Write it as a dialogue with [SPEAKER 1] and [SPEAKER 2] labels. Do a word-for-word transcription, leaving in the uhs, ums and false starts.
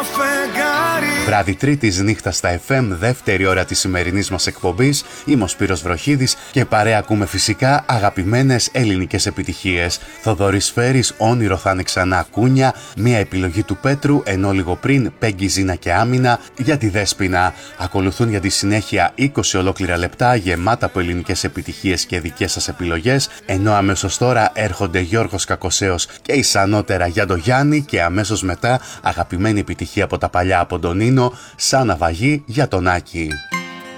[SPEAKER 1] φεγγάρι.
[SPEAKER 2] Βράδυ Τρίτης, νύχτα στα εφ εμ, δεύτερη ώρα της σημερινής μας εκπομπής. Είμαι ο Σπύρος Βροχίδης και παρέα ακούμε φυσικά αγαπημένες ελληνικές επιτυχίες. Θοδωρής Φέρης, Όνειρο θα είναι ξανά κούνια, μια επιλογή του Πέτρου, ενώ λίγο πριν Πέγγι, Ζήνα και Άμυνα για τη Δέσποινα. Ακολουθούν για τη συνέχεια είκοσι ολόκληρα λεπτά γεμάτα από ελληνικές επιτυχίες και δικές σας επιλογές, ενώ αμέσως τώρα έρχονται Γιώργος Κακοσέος και η Σανότερα για το Γιάννη και αμέσως μετά αγαπημένη επιτυχία από τα παλιά από τον Νίνο, Σαν ναυαγή για τον Άκη.